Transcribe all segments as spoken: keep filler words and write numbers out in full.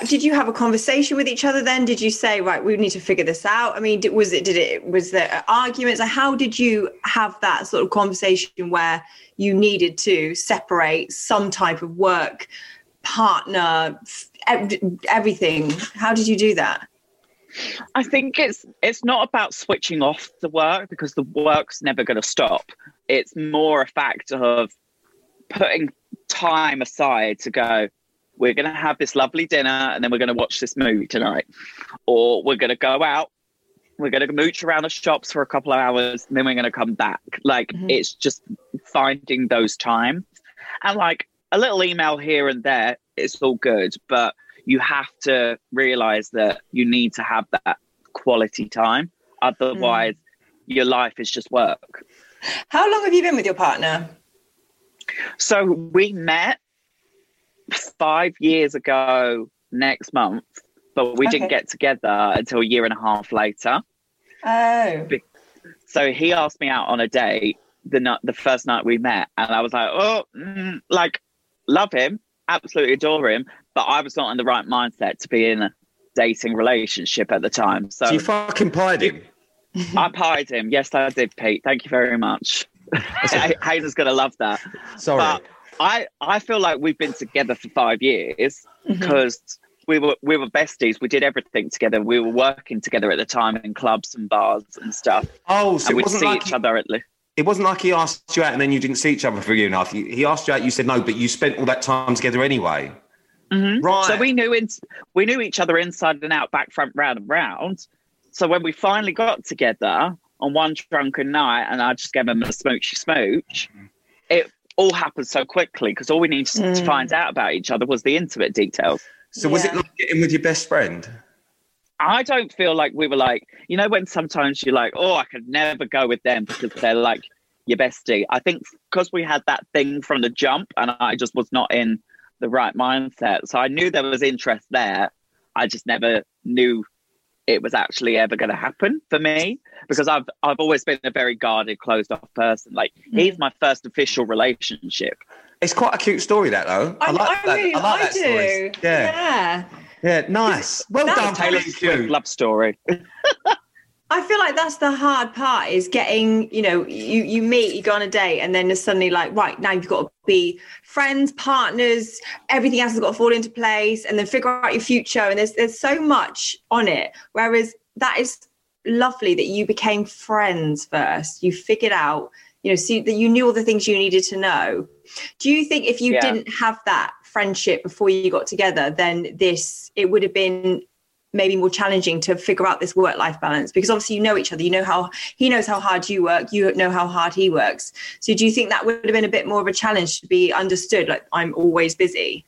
did you have a conversation with each other then? Did you say, right, we need to figure this out? I mean, did, was it, did it, was there arguments? How did you have that sort of conversation where you needed to separate some type of work, partner, everything? How did you do that? I think it's it's not about switching off the work, because the work's never going to stop. It's more a fact of putting time aside to go, we're going to have this lovely dinner and then we're going to watch this movie tonight. Or we're going to go out, we're going to mooch around the shops for a couple of hours and then we're going to come back. Like, mm-hmm. It's just finding those times. And like a little email here and there, it's all good. But you have to realise that you need to have that quality time. Otherwise, mm. your life is just work. How long have you been with your partner? So we met five years ago next month, but we okay. didn't get together until a year and a half later. Oh. So he asked me out on a date the night, the first night we met, and I was like, oh, mm, like, love him, absolutely adore him, but I was not in the right mindset to be in a dating relationship at the time. So, so you fucking pied him? I pied him. Yes, I did, Pete. Thank you very much. Hayden's going to love that. Sorry. But I, I feel like we've been together for five years because mm-hmm. we were we were besties. We did everything together. We were working together at the time in clubs and bars and stuff. Oh, so and it we'd wasn't see like each he, other at least. It wasn't like he asked you out and then you didn't see each other for a year and a half. He asked you out, you said no, but you spent all that time together anyway. Mm-hmm. Right. So we knew in, we knew each other inside and out, back, front, round and round. So when we finally got together on one drunken night and I just gave him a smoochy smooch, it all happened so quickly because all we needed mm. to find out about each other was the intimate details. So yeah. Was it like getting with your best friend? I don't feel like we were like, you know, when sometimes you're like, oh, I could never go with them because they're like your bestie. I think because we had that thing from the jump and I just was not in the right mindset. So I knew there was interest there. I just never knew it was actually ever going to happen for me because I've I've always been a very guarded, closed off person. Like mm. he's my first official relationship. It's quite a cute story, that though. I, I like I that. Really, I like I that do. story. Yeah. Yeah. Yeah. Nice. Well That's done, Taylor Swift love story. I feel like that's the hard part is getting, you know, you, you meet, you go on a date and then there's suddenly like, right, now you've got to be friends, partners, everything else has got to fall into place and then figure out your future. And there's there's so much on it. Whereas that is lovely that you became friends first. You figured out, you know, see that you knew all the things you needed to know. Do you think if you yeah. didn't have that friendship before you got together, then this, it would have been maybe more challenging to figure out this work-life balance? Because obviously you know each other, you know how he knows how hard you work, you know how hard he works. So do you think that would have been a bit more of a challenge to be understood, like I'm always busy?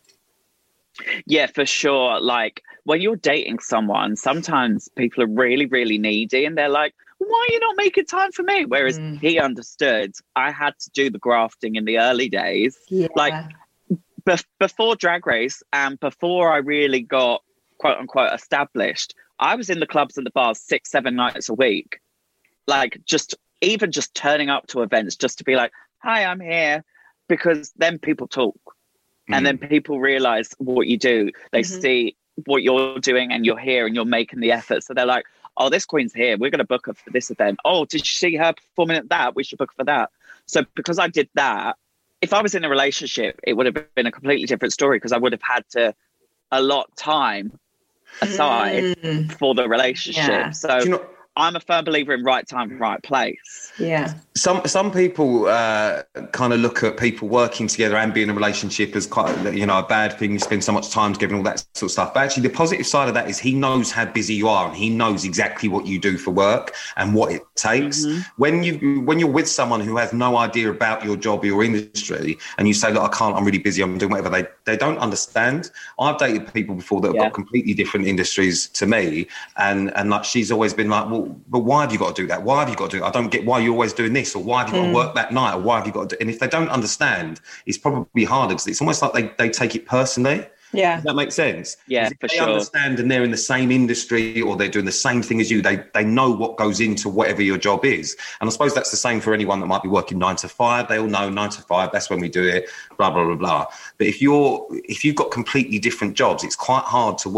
Yeah, for sure. Like when you're dating someone, sometimes people are really, really needy and they're like, why are you not making time for me? Whereas mm. he understood I had to do the grafting in the early days. Yeah. Like be- before Drag Race and before I really got quote unquote established, I was in the clubs and the bars six, seven nights a week. Like just even just turning up to events just to be like, hi, I'm here. Because then people talk mm. and then people realize what you do. They mm-hmm. see what you're doing and you're here and you're making the effort. So they're like, oh, this queen's here. We're going to book her for this event. Oh, did you see her performing at that? We should book her for that. So because I did that, if I was in a relationship, it would have been a completely different story because I would have had to allot time aside mm. for the relationship. Yeah. So you know, I'm a firm believer in right time, right place. Yeah. Some some people uh, kind of look at people working together and being in a relationship as quite, you know, a bad thing. You spend so much time together and all that sort of stuff. But actually, the positive side of that is he knows how busy you are and he knows exactly what you do for work and what it takes. Mm-hmm. When you when you're with someone who has no idea about your job or your industry, and you say, "Look, I can't. I'm really busy. I'm doing whatever," they they don't understand. I've dated people before that have yeah. got completely different industries to me, and and like she's always been like, "Well, but why have you got to do that? Why have you got to do it? I don't get why you're always doing this, or why have you got mm. to work that night, or why have you got to do?" And if they don't understand, it's probably harder because it's almost like they, they take it personally. Yeah. Does that make sense? Yeah, if for they sure. understand and they're in the same industry or they're doing the same thing as you, they they know what goes into whatever your job is. And I suppose that's the same for anyone that might be working nine to five. They all know nine to five, that's when we do it, blah, blah, blah, blah. But if you're if you've got completely different jobs, it's quite hard to work